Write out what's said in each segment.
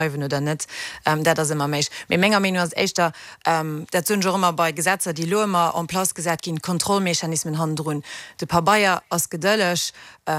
oder net das immer méich. Menge als echtter der zun immer bei Gesetzer, die Lomer an Plas gesät gin Kontrollmechanismen handrun. De paar Bayier ass gedëllech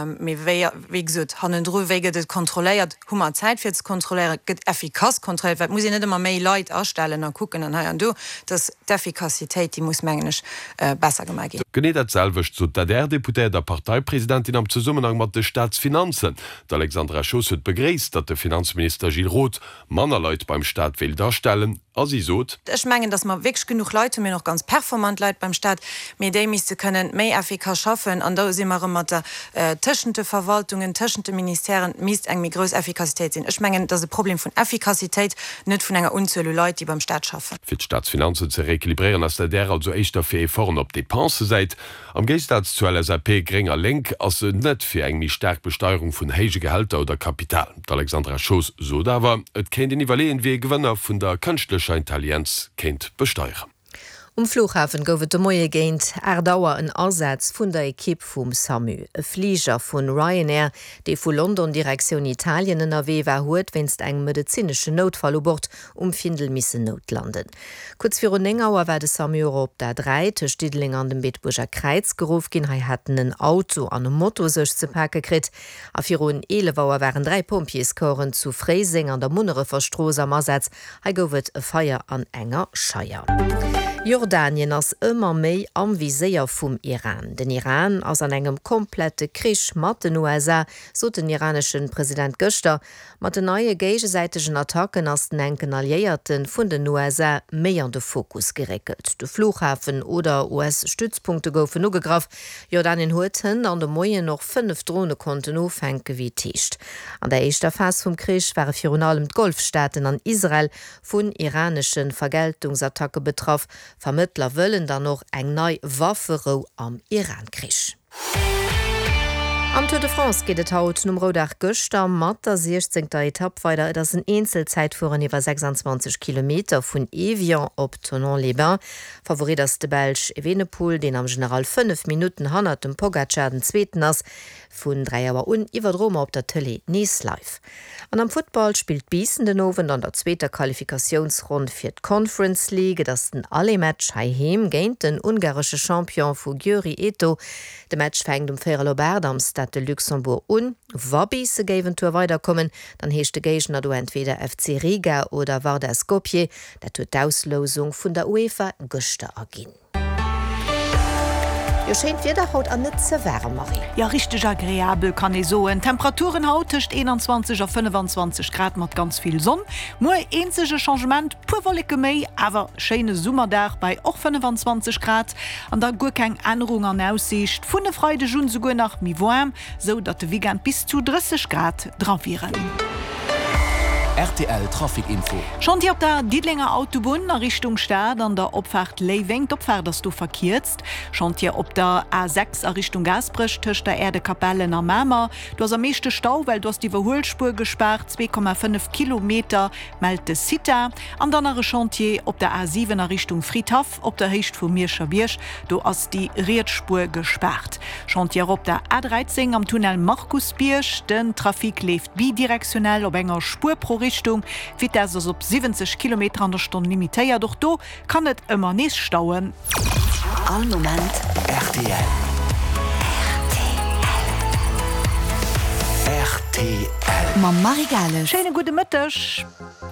han Drwege det kontroléiert hummer Zeit fir kontrollieren gët effikaz kontrolliert, muss net immer méi Leiit ausstellen an gucken an ha du das d'Effikazitéit die muss menggeneg besser gemmer gin. Genet datselwech zu der Deputé der Parteipräsidentin am Zusammenhang mat de Staatsfinanzen. Alexandra Schoss huet begréist, dat der Finanzminister Gilles Roth Mannerleit beim Staat will darstellen, as sie sot. Ich mengen, dass man wirklich genug Leute mir noch ganz performant leid beim Staat, mit dem sie können méi Afrika schaffen, an da immer immer der tschente Verwaltungen, tschente Ministerien miest eng mit grös Effekazität sind. Ich mengen, das Problem von Effekazität net von enger unzähle Leute, die beim Staat schaffen. Für die Staatsfinanzen zu reéquilibrieren, als der also echt dafür vorn op Depense seit. Am Gegensatz zu LSAP geringer Lenk as net fir eng mich stark Besteuerung von heige Gehalter oder Kapital. Alexandra Schoss so da war, et kennt den Ivaleen wie Gewinner von der künstlicher Intelligenz kennt besteuern. Flughafen gouft de Moie géint Erdauer en Ersatz vun der Ekipp vum SAMU. E Flieger vun Ryanair, déi vu London Direktion Italien NRW war huet, wennst eng medizinsche Notfall bord Findel misse Notlanden. Kurz vir Engauer war de SAMU op der 3 Stidling an dem Bedburger Kreiz gerufen gin, hai hatten een Auto an dem Motto sech ze Parke krit. A vir Elevauer waren 3 Pompieskoren zu Freising an der Munnere Verstroos am Ersatz, hai gouft e Feier an enger Scheier. Jordanien ass ëmmer méi anviséier vum Iran. Den Iran ass an engem komplette Krich mat den USA, so den iranischen Präsident Göster, mat de neue gegesäitegen Attacken ass den enken Alliierten vun den USA méi an de Fokus gerekelt. De Flughafen oder US-Stützpunkte goufen ugegraf, Jordanien hueten an de Moie noch 5 Drone konnten ofenke wie Techt. An der eischter Fas vum Krich waren vir allem Golfstaaten an Israel vun iranischen Vergeltungsattacke betraff. Vermittler wëllen dann noch eng nei Waffero am Iran krich. Am Tour de France geht et haut um Rodach Göster mat der 16. Etapp weiter dats een Einzelzeit fuhren iwwer 26 km vun Evian op Thonon-les-Bains. Favorit ass de Belg Evenepoel, den am General 5 Minuten hannner dem Pogacar den Zzweten ass vun 3 Auer iwwer Roma op der Tele Nice live. An am Football spielt Biessen den Owen an der zweiter Qualifikationsrund fir d Conference League, dats den alle Match heim géint den ungarsche Champion vu Győri Eto. De Match fängt um Ferrero-Berd am Stade de Luxemburg Wabi se gaven to weiterkommen, dann heeschte Gegner du entweder FC Riga oder Vardar Skopje, dat huet d'Auslosung vun der UEFA Göster agin. Jo scheint wieder haut an net ze wärmer. Ja, richtig agréabel kann ich so. Temperaturen haut tischt 21 auf 25 Grad mat ganz viel Sonn. Mo einzige Changement puwolleke méi, aber schöne Summerdach bei auch 25 Grad. An der gu kein Änderung an Aussicht. Vun de Freude schon sogar nach mi warm, so dat de Weekend bis zu 30 Grad drauf wären. RTL Trafikinfo. Schon hier op der Diedlinger Autobahn nach Richtung Stadt an der Opfahrt Leiweng, Opfahrt, dass du verkierst. Schon hier op der A6 in Richtung Gasbrüch, zwischen der Erdekapelle nach Mama. Du hast am meisten Stau, weil du hast die Überholspur gespart, 2,5 Kilometer, meldete Sita. An der andere Chantier op der A7 in Richtung Friedhof, op der Hecht von Mirscher-Birsch, du hast die Riedspur gespart. Schon hier op der A13 am Tunnel Markus-Birsch, den Trafik lebt bidirektionell ob enger Spur pro Richtung, wie das op 70 km an der Stunde limitéiert, doch do kann het immer nicht stauen. All Moment RTL. Ma Marigale. Schöne gute Mittag.